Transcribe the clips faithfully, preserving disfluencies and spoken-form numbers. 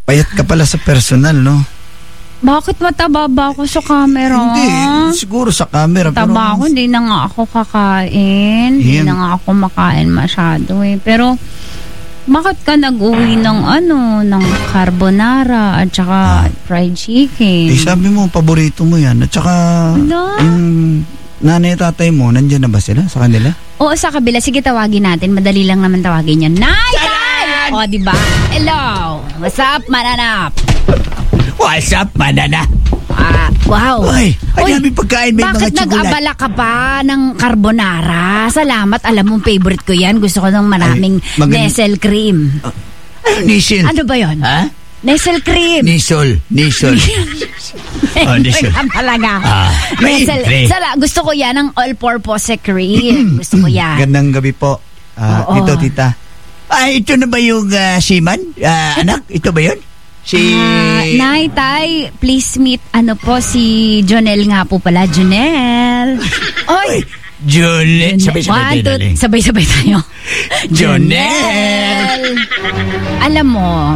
Payat ka pala sa personal, no? Bakit mataba ba ako sa camera? Hindi, siguro sa camera. Mataba ako, hindi na nga ako kakain. Hindi na nga ako makain masyado eh. Pero, bakit ka nag-uwi ng ano, ng carbonara at saka ah. fried chicken? Eh, sabi mo, paborito mo yan. At saka, Hello? yung nanay at tatay mo, nandyan na ba sila sa kanila? Oo, sa kabila. Sige, tawagin natin. Madali lang naman tawagin yun. Nay! Tay! O, diba? Hello! What's up, mananap? What's up, manana? Ah, wow. Ay, ay dami pagkain. May bakit mga tsugulat? nag-abala ka pa ng carbonara? Salamat, alam mo, favorite ko yan. Gusto ko ng maraming ay, magand- Nestle cream. Uh, ano, Nisel? Ano ba yun? Ha? Nestle cream. Nisol. Nisol. oh, Nisol. Talaga. Ah, Nestle. Sala, gusto ko yan ng all-purpose cream. Gusto ko yan. Gandang gabi po. Uh, Oo. Ito, tita. Ay, ito na ba yung uh, Siman? Uh, anak, ito ba yun? Si... Uh, Nay, Tay, please meet, ano po, si Jonel nga po pala. Jonel. Oy! Jonel. Sabay-sabay tayo. One, sabay-sabay tayo. Jonel. Alam mo,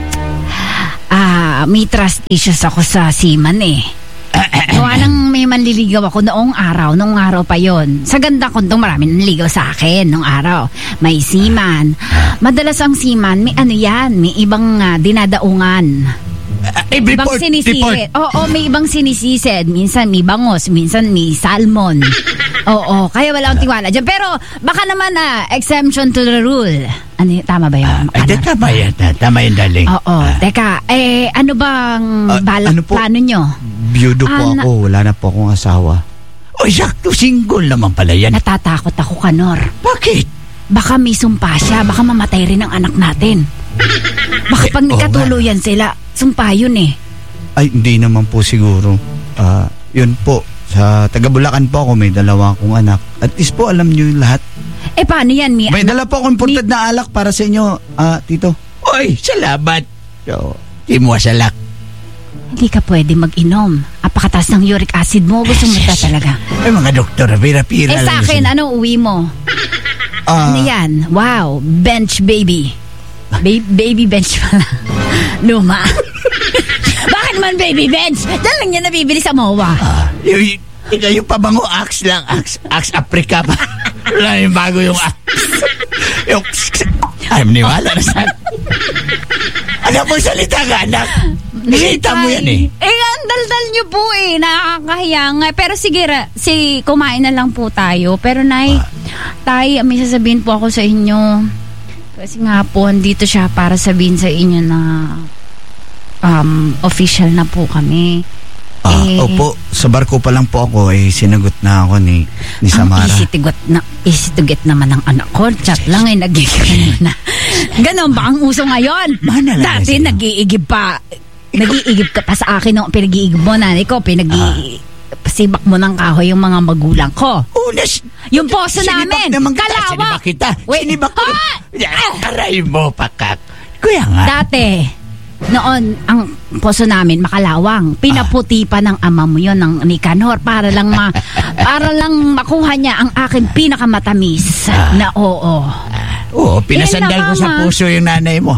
ah, may trust issues ako sa Siman eh. Gawa nang may manliligaw ako noong araw, noong araw pa yon. Sa ganda ko itong marami nanliligaw sa akin noong araw. May Siman. Madalas ang Siman, may ano yan, may ibang uh, dinadaungan. Uh, eh, ibang report, sinisisid. Oo, may ibang sinisisid. Minsan may bangos, minsan may salmon. Oo, kaya wala akong tiwala dyan. Pero baka naman uh, exemption to the rule. Ano, tama ba yun? Uh, ay, tama yan. Tama yan, darling. Oo, uh, teka, eh, ano bang uh, balak ano po? plano nyo? Biyudo po ah, ako. Wala na po akong asawa. O, sakto, single naman pala yan. Natatakot ako, Kanor. Bakit? Baka may sumpa siya. Baka mamatay rin ang anak natin. Baka pag nagkatuluyan oh, sila, sumpa yun eh. Ay, hindi naman po siguro. Uh, yun po. Sa taga-Bulacan po ako, may dalawa akong anak. At least po, alam nyo yung lahat. Eh, paano yan? May, may dala po akong imported na alak para sa inyo, uh, Tito. Oy, salamat. So, di mo salak. Hindi ka pwede mag-inom. Apakataas ng uric acid mo. Gusto mo ta talaga. Ay, mga doktor, pira-pira eh, lang. Eh, sa akin, ano uwi mo? Uh, ano yan? Wow, bench baby. Ba- baby bench pala. Luma. Bakit man baby bench? Dahil lang yan nabibili sa M O A. Uh, yung, yung, yung pabango, Axe lang. Axe, Axe Africa pa. Wala yung bago yung Axe. Yung... Ay, maniwala na saan. Anak mo, salita ka, anak. Nakita mo yan eh. Eh, ang daldal nyo po eh. Nakakahiya nga. Pero sige, si, kumain na lang po tayo. Pero Nay, ah. Tay, may sasabihin po ako sa inyo. Kasi nga po, andito siya para sabihin sa inyo na um, official na po kami. Ah, eh, opo, sa barko pa lang po ako, eh, sinagot na ako ni, ni Samara. Ang easy to get, na, easy to get naman ng anak ko. Chat lang eh, nag-iigib na. Ganon ba ang uso ngayon? Dati nag-iigib pa. Nag-iigib ka pa sa akin nung pinag-iigib mo, nanay ko. Pinag-iigib. Ah. Sibak mo ng kahoy yung mga magulang ko. Unas, yung poso namin. Kalawa. Sinibak kita. Wait. Sinibak ko. Ah! Aray mo, pakak. Kuya nga. Dati, noon, ang poso namin makalawang. Pinaputi pa ng ama mo yun, ng Nicanor, para lang ma, para lang makuha niya ang aking pinakamatamis ah. na oo. Ah. Oo, pinasandal ko sa puso yung nanay mo.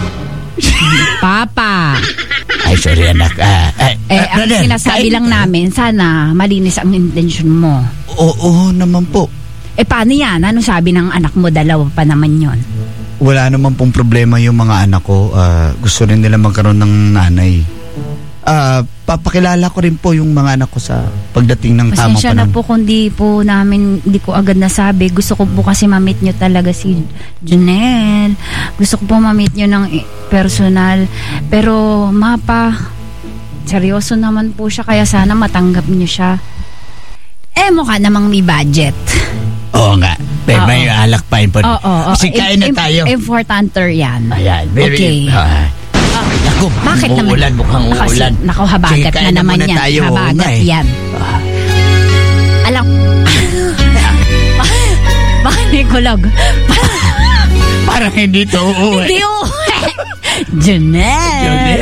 Papa. Ay, sorry anak. Ah, ay, eh, uh, ang brother, sinasabi lang namin, sana malinis ang intensyon mo. Oo, oo naman po. Eh, paano yan? Ano sabi ng anak mo? Dalawa pa naman yon. Wala naman pong problema yung mga anak ko. Uh, gusto rin nila magkaroon ng nanay. Uh, papakilala ko rin po yung mga anak ko sa pagdating ng tamang panahon. Pasensya na po kung di po namin, di ko agad nasabi. Gusto ko po kasi ma-meet nyo talaga si Jonel. Gusto ko po ma-meet nyo ng personal. Pero, mapa, seryoso naman po siya, kaya sana matanggap nyo siya. Eh, mukha namang may budget. Oo nga. May, may alak pa import. Oo. Kasi kain na tayo. Importanter yan. Ayan. Very, okay. Uh, Naku, bakit naman? Uulan, mukhang uulan. Naku, habagat na naman yan. Tayo, habagat eh. yan. Ah. Alam. Bakit may kulog? Parang hindi to uuwi. Hindi uuwi. Jonel. Jonel.